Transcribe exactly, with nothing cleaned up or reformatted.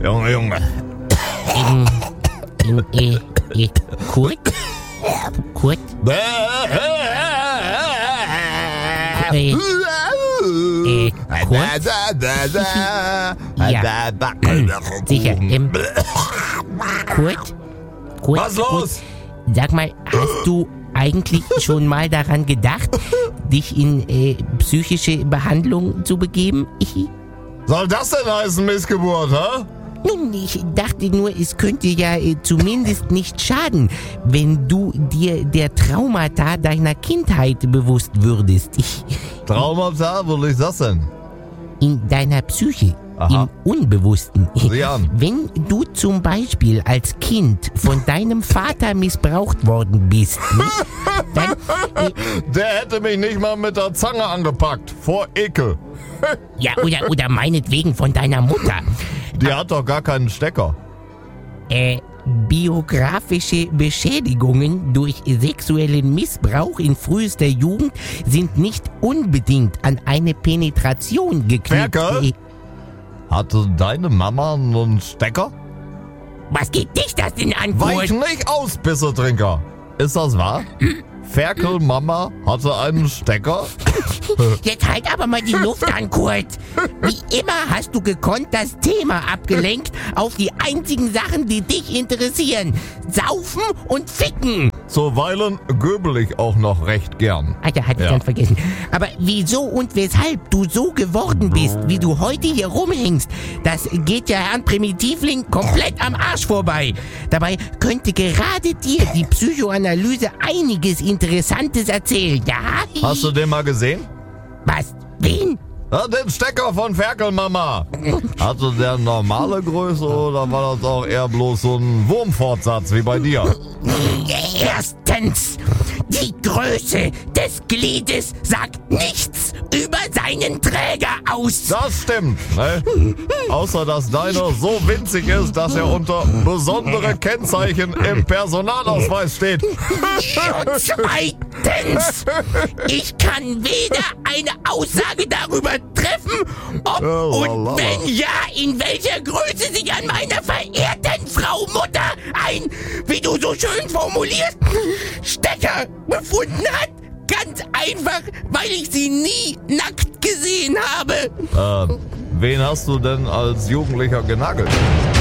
Junge, Junge. Ähm, ähm, äh, äh, Kurt? Kurt? Äh, äh, Kurt? Ja, sicher. Ähm, Kurt? Kurt? Was los? Kurt, sag mal, hast du eigentlich schon mal daran gedacht, dich in äh, psychische Behandlung zu begeben? Soll das denn heißen, Missgeburt, hä? Nun, ich dachte nur, es könnte ja äh, zumindest nicht schaden, wenn du dir der Traumata deiner Kindheit bewusst würdest. Ich, Traumata, wo ist das denn? in deiner Psyche, Aha. im Unbewussten. Sieh an. Wenn du zum Beispiel als Kind von deinem Vater missbraucht worden bist, ne, dann... Äh, Der hätte mich nicht mal mit der Zange angepackt. Vor Ekel. ja, oder, oder meinetwegen von deiner Mutter. Die hat doch gar keinen Stecker. Äh, biografische Beschädigungen durch sexuellen Missbrauch in frühester Jugend sind nicht unbedingt an eine Penetration geknüpft. Ferkel? Hatte deine Mama einen Stecker? Was geht dich das denn an, Weich Kurt? nicht aus, Bissetrinker. Ist das wahr? Ferkel Mama hatte einen Stecker? Jetzt halt aber mal die Luft an, Kurt. Wie immer hast du gekonnt das Thema abgelenkt auf die einzigen Sachen, die dich interessieren. Saufen und Ficken. Zuweilen göbel ich auch noch recht gern. Alter, hatte ich Ja. ganz vergessen. Aber wieso und weshalb du so geworden bist, wie du heute hier rumhängst, das geht ja Herrn Primitivling komplett am Arsch vorbei. Dabei könnte gerade dir die Psychoanalyse einiges Interessantes erzählen, ja? Hast du den mal gesehen? Was? Wen? Ja, den Stecker von Ferkel Mama. Hatte der normale Größe oder war das auch eher bloß so ein Wurmfortsatz wie bei dir? Erstens, die Größe des Gliedes sagt nichts über seinen Träger aus. Das stimmt, ne? Außer, dass deiner so winzig ist, dass er unter besondere Kennzeichen im Personalausweis steht. Und zweitens, ich kann weder eine Aussage darüber treffen, ob und wenn ja, in welcher Größe sich an meiner verehrten Frau Mutter ein, wie du so schön formulierst, Stecker befunden hat. Ganz einfach, weil ich sie nie nackt gesehen habe. Ähm, wen hast du denn als Jugendlicher genagelt?